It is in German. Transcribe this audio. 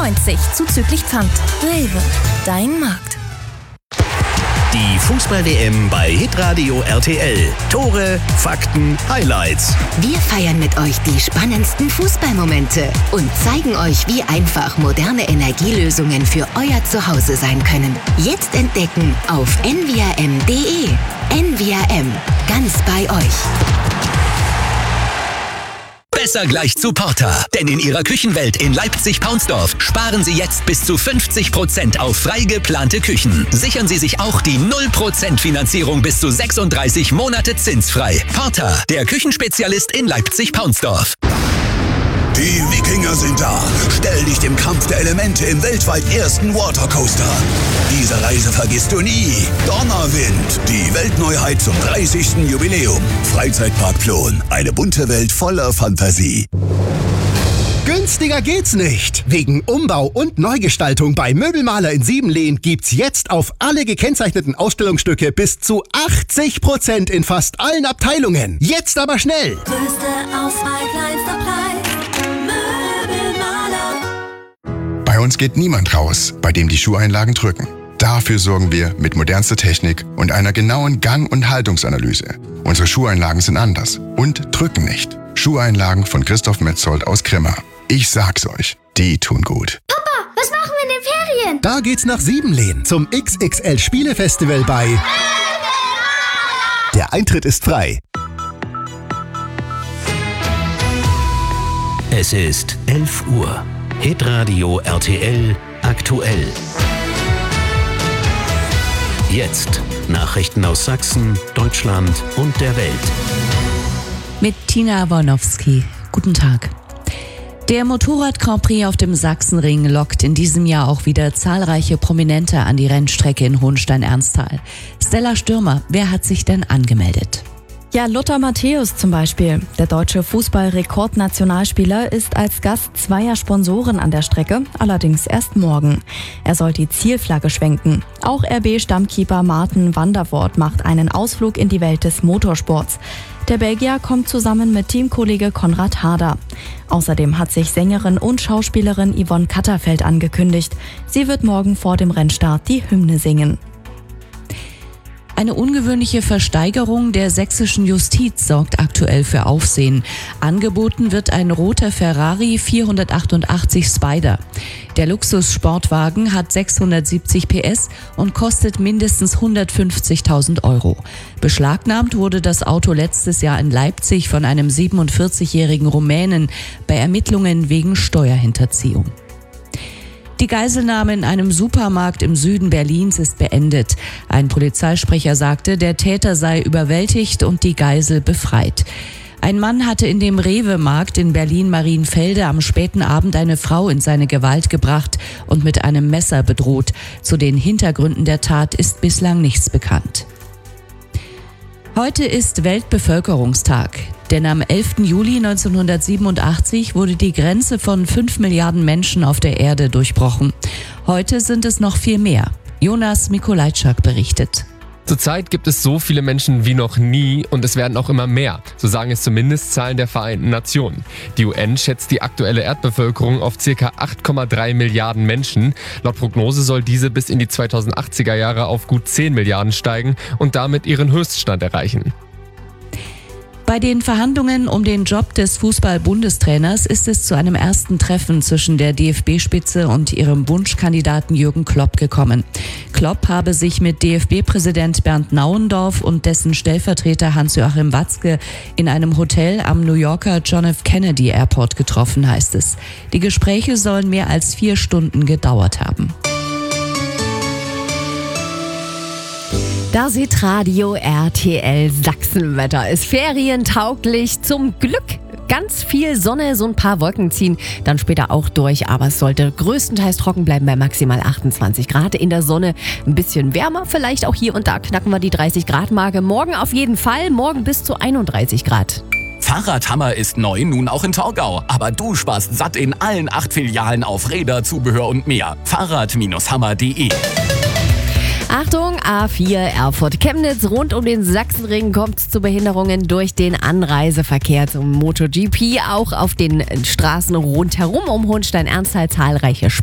zuzüglich Pfand. Rewe, dein Markt. Die Fußball-WM bei Hitradio RTL. Tore, Fakten, Highlights. Wir feiern mit euch die spannendsten Fußballmomente und zeigen euch, wie einfach moderne Energielösungen für euer Zuhause sein können. Jetzt entdecken auf nvrm.de. NVRM, ganz bei euch. Besser gleich zu Porter. Denn in Ihrer Küchenwelt in Leipzig-Paunsdorf sparen Sie jetzt bis zu 50% auf frei geplante Küchen. Sichern Sie sich auch die 0% Finanzierung bis zu 36 Monate zinsfrei. Porter, der Küchenspezialist in Leipzig-Paunsdorf. Die Wikinger sind da. Stell dich dem Kampf der Elemente im weltweit ersten Watercoaster. Diese Reise vergisst du nie. Donnerwind, die Weltneuheit zum 30. Jubiläum. Freizeitpark Plon, eine bunte Welt voller Fantasie. Günstiger geht's nicht. Wegen Umbau und Neugestaltung bei Möbelmaler in Siebenlehn gibt's jetzt auf alle gekennzeichneten Ausstellungsstücke bis zu 80% in fast allen Abteilungen. Jetzt aber schnell! Größte Auswahl, kleinster Preis. Möbelmaler. Bei uns geht niemand raus, bei dem die Schuheinlagen drücken. Dafür sorgen wir mit modernster Technik und einer genauen Gang- und Haltungsanalyse. Unsere Schuheinlagen sind anders und drücken nicht. Schuheinlagen von Christoph Metzold aus Grimma. Ich sag's euch, die tun gut. Papa, was machen wir in den Ferien? Da geht's nach Siebenlehn zum XXL Spielefestival bei Der Eintritt ist frei. Es ist 11 Uhr. Hitradio RTL aktuell. Jetzt Nachrichten aus Sachsen, Deutschland und der Welt. Mit Tina Wornowski. Guten Tag. Der Motorrad-Grand Prix auf dem Sachsenring lockt in diesem Jahr auch wieder zahlreiche Prominente an die Rennstrecke in Hohenstein-Ernsthal. Stella Stürmer, wer hat sich denn angemeldet? Ja, Lothar Matthäus zum Beispiel. Der deutsche Fußball-Rekordnationalspieler ist als Gast zweier Sponsoren an der Strecke, allerdings erst morgen. Er soll die Zielflagge schwenken. Auch RB-Stammkeeper Martin Wandervoort macht einen Ausflug in die Welt des Motorsports. Der Belgier kommt zusammen mit Teamkollege Konrad Harder. Außerdem hat sich Sängerin und Schauspielerin Yvonne Katterfeld angekündigt. Sie wird morgen vor dem Rennstart die Hymne singen. Eine ungewöhnliche Versteigerung der sächsischen Justiz sorgt aktuell für Aufsehen. Angeboten wird ein roter Ferrari 488 Spider. Der Luxussportwagen hat 670 PS und kostet mindestens 150.000 €. Beschlagnahmt wurde das Auto letztes Jahr in Leipzig von einem 47-jährigen Rumänen bei Ermittlungen wegen Steuerhinterziehung. Die Geiselnahme in einem Supermarkt im Süden Berlins ist beendet. Ein Polizeisprecher sagte, der Täter sei überwältigt und die Geisel befreit. Ein Mann hatte in dem Rewe-Markt in Berlin-Marienfelde am späten Abend eine Frau in seine Gewalt gebracht und mit einem Messer bedroht. Zu den Hintergründen der Tat ist bislang nichts bekannt. Heute ist Weltbevölkerungstag. Denn am 11. Juli 1987 wurde die Grenze von 5 Milliarden Menschen auf der Erde durchbrochen. Heute sind es noch viel mehr. Jonas Mikolajczak berichtet. Zurzeit gibt es so viele Menschen wie noch nie und es werden auch immer mehr. So sagen es zumindest Zahlen der Vereinten Nationen. Die UN schätzt die aktuelle Erdbevölkerung auf ca. 8,3 Milliarden Menschen. Laut Prognose soll diese bis in die 2080er Jahre auf gut 10 Milliarden steigen und damit ihren Höchststand erreichen. Bei den Verhandlungen um den Job des Fußball-Bundestrainers ist es zu einem ersten Treffen zwischen der DFB-Spitze und ihrem Wunschkandidaten Jürgen Klopp gekommen. Klopp habe sich mit DFB-Präsident Bernd Nauendorf und dessen Stellvertreter Hans-Joachim Watzke in einem Hotel am New Yorker John F. Kennedy Airport getroffen, heißt es. Die Gespräche sollen mehr als 4 Stunden gedauert haben. Das Hitradio RTL Sachsenwetter ist ferientauglich, zum Glück. Ganz viel Sonne, so ein paar Wolken ziehen dann später auch durch, aber es sollte größtenteils trocken bleiben bei maximal 28 Grad. In der Sonne ein bisschen wärmer, vielleicht auch hier und da knacken wir die 30-Grad-Marke. Morgen auf jeden Fall, morgen bis zu 31 Grad. Fahrradhammer ist neu, nun auch in Torgau. Aber du sparst satt in allen 8 Filialen auf Räder, Zubehör und mehr. Fahrrad-hammer.de. Achtung, A4 Erfurt-Chemnitz. Rund um den Sachsenring kommt es zu Behinderungen durch den Anreiseverkehr zum MotoGP. Auch auf den Straßen rundherum um Hohenstein-Ernsthal zahlreiche